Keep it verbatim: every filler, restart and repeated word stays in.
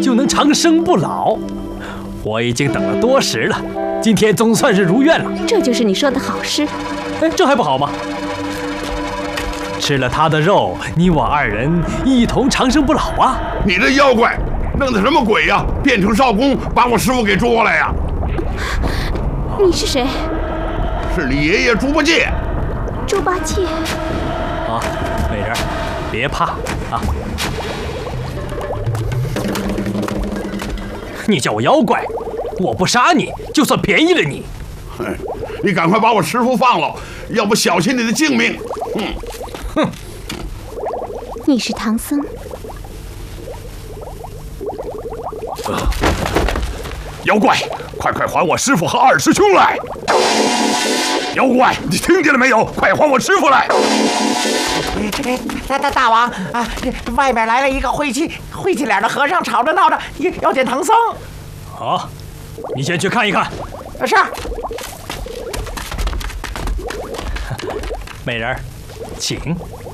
就能长生不老。我已经等了多时了，今天总算是如愿了。 这就是你说的好事？ 哎，这还不好吗？吃了他的肉，你我二人一同长生不老啊！ 你这妖怪，弄的什么鬼呀？变成少公，把我师傅给捉了呀！ 你是谁？ 是你爷爷猪八戒。 猪八戒。 啊，美人，别怕啊！你叫我妖怪，我不杀你，就算便宜了你。 哎，你赶快把我师傅放了，要不小心你的性命。嗯。 哼！ 你是唐僧。 呃，妖怪，快快还我师傅和二师兄来！妖怪，你听见了没有？快还我师傅来！ 大大大王啊，外面来了一个晦气晦气脸的和尚，吵着闹着要见唐僧。 好，你先去看一看。 是。 美人，请。